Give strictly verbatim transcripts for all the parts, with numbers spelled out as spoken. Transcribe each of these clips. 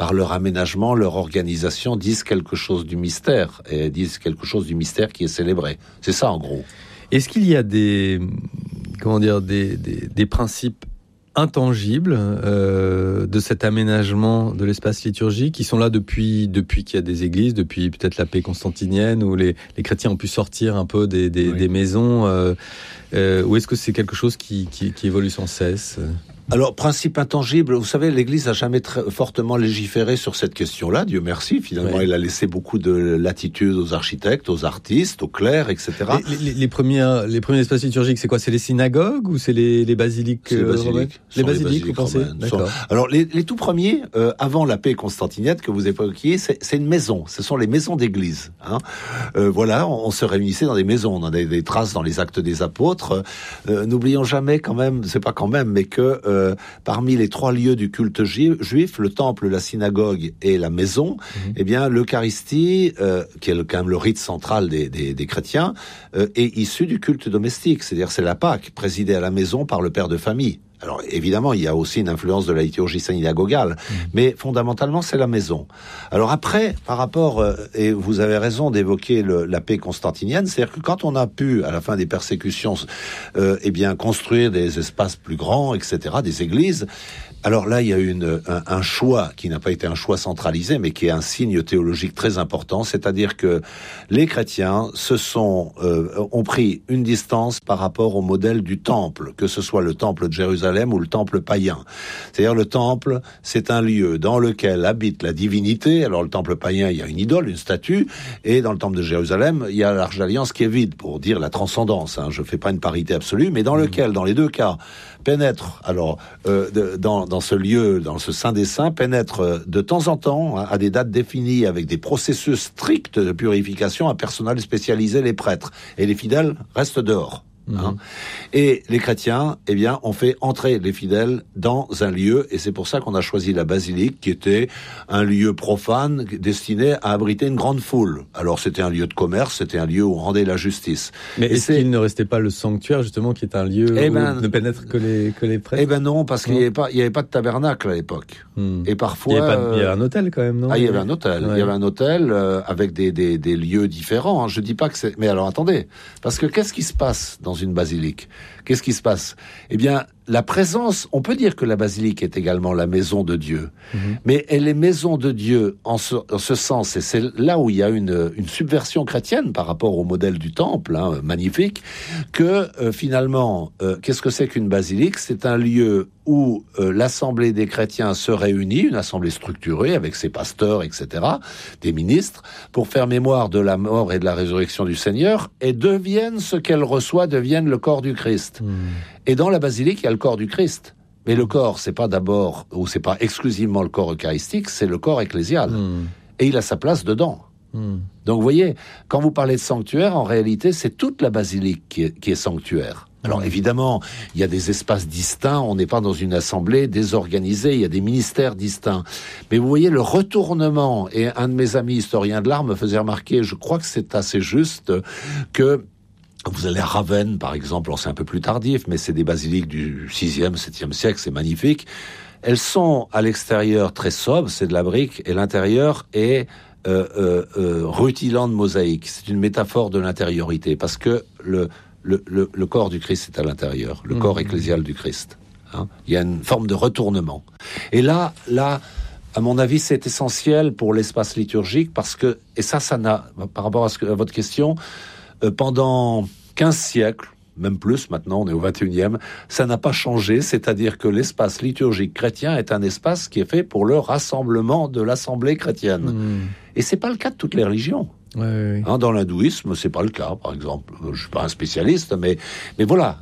par leur aménagement, leur organisation, disent quelque chose du mystère, et disent quelque chose du mystère qui est célébré. C'est ça, en gros. Est-ce qu'il y a des, comment dire, des, des, des principes intangibles euh, de cet aménagement de l'espace liturgique qui sont là depuis, depuis qu'il y a des églises, depuis peut-être la paix constantinienne, où les, les chrétiens ont pu sortir un peu des, des, oui. des maisons, euh, euh, ou est-ce que c'est quelque chose qui, qui, qui évolue sans cesse ? Alors, principe intangible, vous savez, l'Église a jamais très fortement légiféré sur cette question-là, Dieu merci. Finalement, oui. Elle a laissé beaucoup de latitude aux architectes, aux artistes, aux clercs, et cetera. Les, les, les, premières, les premiers espaces liturgiques, c'est quoi ? C'est les synagogues ou c'est les, les basiliques C'est les basiliques. Les basiliques, les basiliques, vous pensez ? D'accord. Alors, les, les tout premiers, euh, avant la paix constantinienne que vous évoquiez, c'est, c'est une maison. Ce sont les maisons d'église. Hein. Euh, voilà, on, on se réunissait dans des maisons. On a des, des traces dans les actes des apôtres. Euh, n'oublions jamais quand même, c'est pas quand même, mais que euh, Euh, parmi les trois lieux du culte juif, le temple, la synagogue et la maison, mmh. eh bien, l'Eucharistie, euh, qui est le, quand même le rite central des, des, des chrétiens, euh, est issu du culte domestique. C'est-à-dire, c'est la Pâque, présidée à la maison par le père de famille. Alors, évidemment, il y a aussi une influence de la liturgie synagogale, mmh. mais fondamentalement, c'est la maison. Alors après, par rapport, euh, et vous avez raison d'évoquer le, la paix constantinienne, c'est-à-dire que quand on a pu, à la fin des persécutions, euh, eh bien, construire des espaces plus grands, et cetera, des églises, alors là, il y a eu une, un, un choix qui n'a pas été un choix centralisé, mais qui est un signe théologique très important, c'est-à-dire que les chrétiens se sont, euh, ont pris une distance par rapport au modèle du temple, que ce soit le temple de Jérusalem ou le temple païen. C'est-à-dire le temple, c'est un lieu dans lequel habite la divinité. Alors le temple païen, il y a une idole, une statue, et dans le temple de Jérusalem, il y a l'Arche d'Alliance qui est vide, pour dire la transcendance. Hein. Je fais pas une parité absolue, mais dans lequel, dans les deux cas, pénètre, alors, euh, de, dans, dans ce lieu, dans ce Saint des Saints, pénètre de temps en temps, hein, à des dates définies, avec des processus stricts de purification, un personnel spécialisé, les prêtres. Et les fidèles restent dehors. Hein. Mmh. Et les chrétiens, eh bien, ont fait entrer les fidèles dans un lieu, et c'est pour ça qu'on a choisi la basilique, qui était un lieu profane destiné à abriter une grande foule. Alors c'était un lieu de commerce, c'était un lieu où on rendait la justice. Mais et est-ce c'est... qu'il ne restait pas le sanctuaire, justement, qui est un lieu eh ben, où ne pénètrent que les, que les prêtres ? Eh ben non, parce qu'il n'y avait pas, il y avait pas de tabernacle à l'époque. Mmh. Et parfois... Il y avait, pas de, il y avait un hôtel quand même, non ? Ah, il y avait un hôtel. Ouais. Il y avait un hôtel euh, avec des, des, des lieux différents. Hein. Je dis pas que c'est... Mais alors attendez, parce que qu'est-ce qui se passe dans une basilique ? Qu'est-ce qui se passe ? Eh bien, la présence, on peut dire que la basilique est également la maison de Dieu, mmh. mais elle est maison de Dieu en ce, en ce sens, et c'est là où il y a une, une subversion chrétienne par rapport au modèle du temple, hein, magnifique, que euh, finalement, euh, qu'est-ce que c'est qu'une basilique ? C'est un lieu où euh, l'assemblée des chrétiens se réunit, une assemblée structurée avec ses pasteurs, et cetera, des ministres, pour faire mémoire de la mort et de la résurrection du Seigneur, et deviennent ce qu'elle reçoit, deviennent le corps du Christ. Mmh. Et dans la basilique, il y a le corps du Christ. Mais le corps, c'est pas d'abord, ou c'est pas exclusivement le corps eucharistique, c'est le corps ecclésial. Mmh. Et il a sa place dedans. Mmh. Donc vous voyez, quand vous parlez de sanctuaire, en réalité, c'est toute la basilique qui est, qui est sanctuaire. Alors évidemment, il y a des espaces distincts, on n'est pas dans une assemblée désorganisée, il y a des ministères distincts. Mais vous voyez le retournement, et un de mes amis historiens de l'art me faisait remarquer, je crois que c'est assez juste, que vous allez à Ravenne, par exemple, alors c'est un peu plus tardif, mais c'est des basiliques du sixième, septième siècle, c'est magnifique. Elles sont à l'extérieur très sobres, c'est de la brique, et l'intérieur est euh, euh, euh, rutilant de mosaïque. C'est une métaphore de l'intériorité, parce que le, le, le, le corps du Christ est à l'intérieur, le mmh. corps ecclésial du Christ. Hein. Il y a une forme de retournement. Et là, là, à mon avis, c'est essentiel pour l'espace liturgique, parce que, et ça, ça n'a, par rapport à, ce que, à votre question, euh, pendant quinze siècles, même plus maintenant, on est au vingt et unième, ça n'a pas changé, c'est-à-dire que l'espace liturgique chrétien est un espace qui est fait pour le rassemblement de l'assemblée chrétienne. Mmh. Et c'est pas le cas de toutes les religions. Ouais, ouais, ouais. Hein, dans l'hindouisme, c'est pas le cas, par exemple. Je suis pas un spécialiste, mais, mais voilà.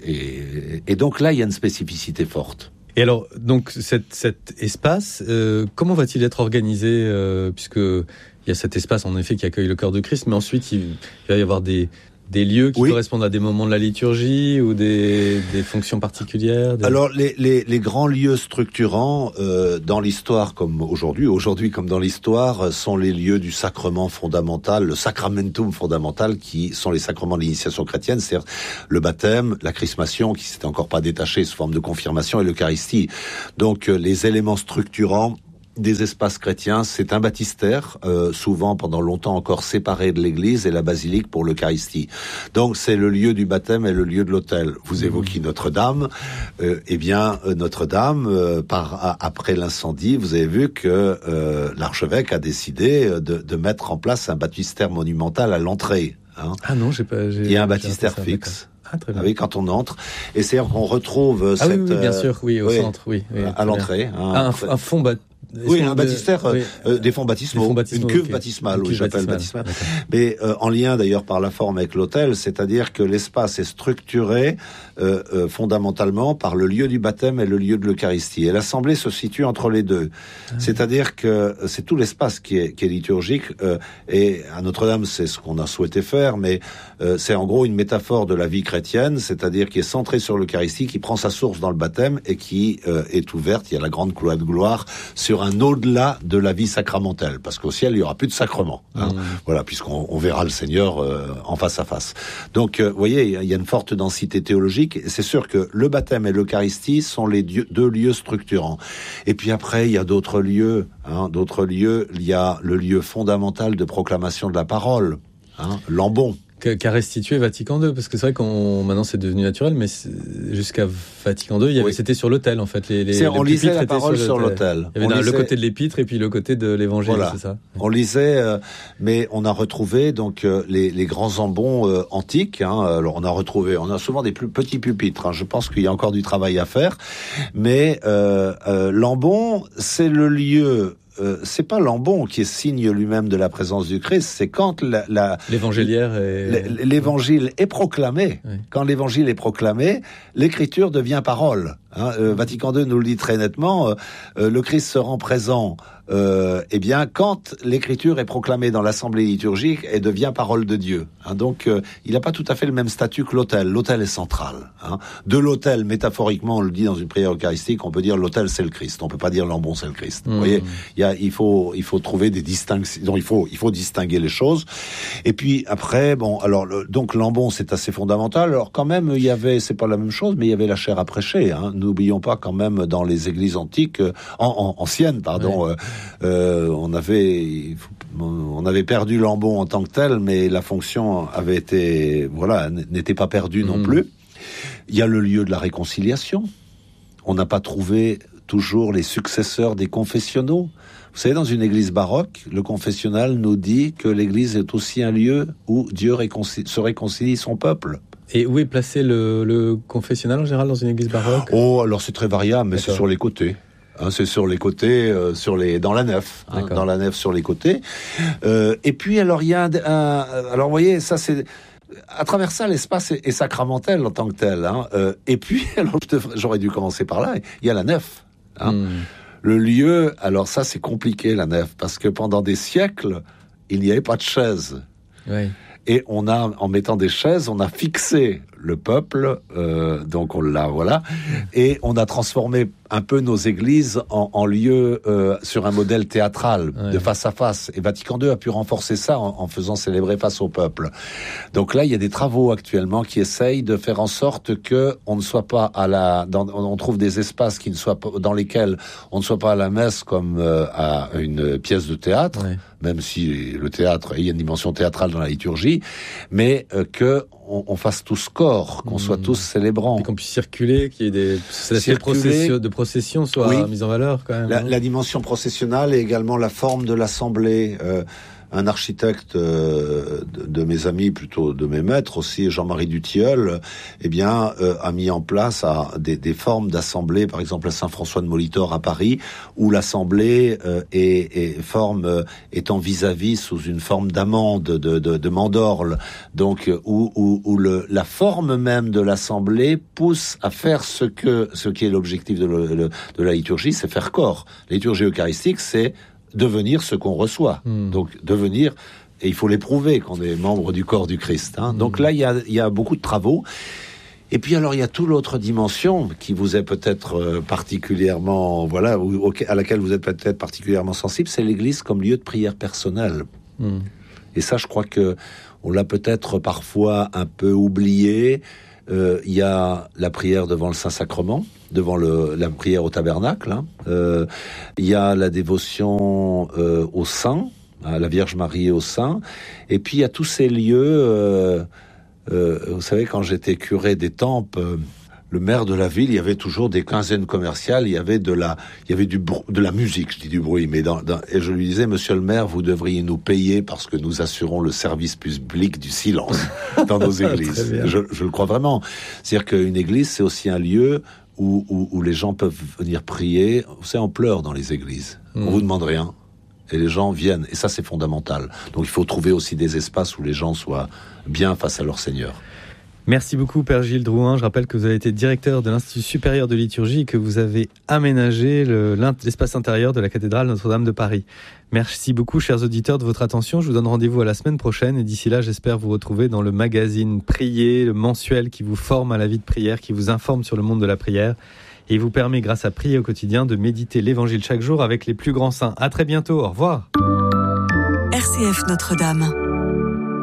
Et, et donc là, il y a une spécificité forte. Et alors, donc, cet, cet espace, euh, comment va-t-il être organisé, euh, puisque il y a cet espace, en effet, qui accueille le corps de Christ, mais ensuite, il, il va y avoir des... Des lieux qui oui. correspondent à des moments de la liturgie ou des, des fonctions particulières des... Alors, les, les, les grands lieux structurants euh, dans l'histoire comme aujourd'hui, aujourd'hui comme dans l'histoire, sont les lieux du sacrement fondamental, le sacramentum fondamental, qui sont les sacrements de l'initiation chrétienne, c'est-à-dire le baptême, la chrismation, qui s'était encore pas détaché sous forme de confirmation, et l'Eucharistie. Donc, euh, les éléments structurants des espaces chrétiens, c'est un baptistère, euh, souvent pendant longtemps encore séparé de l'église, et la basilique pour l'Eucharistie. Donc c'est le lieu du baptême et le lieu de l'autel. Vous évoquez Notre-Dame, euh, eh bien euh, Notre-Dame, euh, par a, après l'incendie, vous avez vu que euh, l'archevêque a décidé de, de mettre en place un baptistère monumental à l'entrée. Hein. Ah non, j'ai pas. J'ai, Il y a un baptistère fixe. Ah, très bien. Oui, quand on entre, et c'est qu'on retrouve ah, cette. oui, oui, bien sûr, oui, au oui, centre, oui, oui à l'entrée. Hein, ah, un, un fond baptismal. Oui, un baptistère, de... euh, oui. des fonds baptismaux, des fonds baptismaux une cuve okay. baptismale, oui, j'appelle baptismale. Mais euh, en lien d'ailleurs par la forme avec l'autel, c'est-à-dire que l'espace est structuré euh, euh, fondamentalement par le lieu du baptême et le lieu de l'Eucharistie. Et l'assemblée se situe entre les deux. Ah. C'est-à-dire que c'est tout l'espace qui est, qui est liturgique. Euh, et à Notre-Dame, c'est ce qu'on a souhaité faire, mais euh, c'est en gros une métaphore de la vie chrétienne, c'est-à-dire qui est centrée sur l'Eucharistie, qui prend sa source dans le baptême et qui euh, est ouverte. Il y a la grande couloir de gloire sur un au-delà de la vie sacramentelle, parce qu'au ciel il y aura plus de sacrement, hein, mmh. voilà, puisqu'on on verra le Seigneur euh, en face à face. Donc, euh, vous voyez, il y a une forte densité théologique. Et c'est sûr que le baptême et l'Eucharistie sont les dieux, deux lieux structurants. Et puis après, il y a d'autres lieux, hein, d'autres lieux. Il y a le lieu fondamental de proclamation de la parole, hein, l'ambon. Qu'a restitué Vatican deux, parce que c'est vrai qu'on maintenant c'est devenu naturel, mais jusqu'à Vatican deux, il y avait, oui. c'était sur l'autel en fait. Les, les, on les lisait la parole sur l'autel. Il y avait on le lisait... côté de l'épître et puis le côté de l'évangile, voilà. c'est ça. On lisait, euh, mais on a retrouvé donc euh, les, les grands ambons euh, antiques. Hein, alors on a retrouvé, on a souvent des plus petits pupitres. Hein, je pense qu'il y a encore du travail à faire, mais euh, euh, l'ambon, c'est le lieu. Euh, c'est pas l'ambon qui est signe lui-même de la présence du Christ, c'est quand la, la, l'évangéliaire est... l'évangile est proclamé. Oui. Quand l'évangile est proclamé, l'écriture devient parole. Hein, euh, Vatican deux nous le dit très nettement, euh, euh, le Christ se rend présent euh, eh bien, quand l'écriture est proclamée dans l'assemblée liturgique, elle devient parole de Dieu. Hein, donc, euh, il n'a pas tout à fait le même statut que l'autel. L'autel est central. Hein. De l'autel, métaphoriquement, on le dit dans une prière eucharistique, on peut dire l'autel c'est le Christ. On peut pas dire l'ambon c'est le Christ. Mmh. Vous voyez, il y a, il faut, il faut trouver des distinctions. Donc, il faut, il faut distinguer les choses. Et puis après, bon, alors le, donc l'ambon c'est assez fondamental. Alors quand même, il y avait, c'est pas la même chose, mais il y avait la chair à prêcher. Hein. N'oublions pas quand même dans les églises antiques, euh, en, en, anciennes, pardon. Ouais. Euh, Euh, on avait, on avait perdu l'ambon en tant que tel, mais la fonction avait été, voilà, n'était pas perdue mmh. non plus. Il y a le lieu de la réconciliation. On n'a pas trouvé toujours les successeurs des confessionnaux. Vous savez, dans une église baroque, le confessionnal nous dit que l'église est aussi un lieu où Dieu réconcilie, se réconcilie son peuple. Et où est placé le, le confessionnal en général dans une église baroque ? Oh, alors c'est très variable, mais D'accord. c'est sur les côtés. Hein, c'est sur les côtés, euh, sur les, dans la nef, hein, dans la nef sur les côtés. Euh, et puis alors il y a un, un, alors vous voyez, ça c'est à travers ça l'espace est, est sacramentel en tant que tel. Hein, euh, et puis alors j'aurais dû commencer par là. Il y a la nef. Hein. Mm. Le lieu, alors ça c'est compliqué la nef parce que pendant des siècles il n'y avait pas de chaises. Oui. Et on a, en mettant des chaises, on a fixé le peuple, euh, donc on l'a, voilà, et on a transformé un peu nos églises en, en lieu euh, sur un modèle théâtral, ouais. de face à face. Et Vatican deux a pu renforcer ça en, en faisant célébrer face au peuple. Donc là, il y a des travaux actuellement qui essayent de faire en sorte que on ne soit pas à la, dans, on trouve des espaces qui ne soient pas, dans lesquels on ne soit pas à la messe comme euh, à une pièce de théâtre, ouais. même si le théâtre, il y a une dimension théâtrale dans la liturgie, mais euh, que on, on fasse tous corps, qu'on mmh. soit tous célébrants. Et qu'on puisse circuler, qu'il y ait des circuler, procession, de procession soit oui. mise en valeur quand même. La, hein. la dimension processionnelle et également la forme de l'assemblée. Euh, un architecte euh, de, de mes amis, plutôt de mes maîtres aussi, Jean-Marie Dutilleul, eh bien, euh, a mis en place à, des, des formes d'assemblée, par exemple à Saint-François de Molitor à Paris, où l'assemblée euh, est, est forme euh, étant vis-à-vis sous une forme d'amande, de, de, de mandorle, donc où, où, où le, la forme même de l'assemblée pousse à faire ce que ce qui est l'objectif de, le, de la liturgie, c'est faire corps. La liturgie eucharistique, c'est devenir ce qu'on reçoit. Mmh. Donc, devenir, et il faut l'éprouver qu'on est membre du corps du Christ. Hein. Mmh. Donc là, il y a, il y a beaucoup de travaux. Et puis alors, il y a toute l'autre dimension qui vous est peut-être particulièrement, voilà, ou, à laquelle vous êtes peut-être particulièrement sensible, c'est l'Église comme lieu de prière personnelle. Mmh. Et ça, je crois que on l'a peut-être parfois un peu oublié. Euh, il y a la prière devant le Saint-Sacrement, devant le, la prière au tabernacle. Hein. Euh, il y a la dévotion euh, au Saint, à la Vierge Marie et au Saint. Et puis il y a tous ces lieux. Euh, euh, vous savez, quand j'étais curé d'Étampes, euh, le maire de la ville, il y avait toujours des quinzaines commerciales. Il y avait de la, il y avait du brou- de la musique. Je dis du bruit, mais dans, dans, et je lui disais, Monsieur le maire, vous devriez nous payer parce que nous assurons le service public du silence dans nos églises. je, je le crois vraiment. C'est-à-dire qu'une église, c'est aussi un lieu où, où, où les gens peuvent venir prier. Vous savez, on pleure dans les églises. Mmh. On vous demande rien. Et les gens viennent. Et ça, c'est fondamental. Donc, il faut trouver aussi des espaces où les gens soient bien face à leur Seigneur. Merci beaucoup, Père Gilles Drouin. Je rappelle que vous avez été directeur de l'Institut supérieur de liturgie et que vous avez aménagé le, l'espace intérieur de la cathédrale Notre-Dame de Paris. Merci beaucoup, chers auditeurs, de votre attention. Je vous donne rendez-vous à la semaine prochaine et d'ici là, j'espère vous retrouver dans le magazine Prier, le mensuel qui vous forme à la vie de prière, qui vous informe sur le monde de la prière et vous permet, grâce à Prier au quotidien, de méditer l'Évangile chaque jour avec les plus grands saints. À très bientôt. Au revoir. R C F Notre-Dame.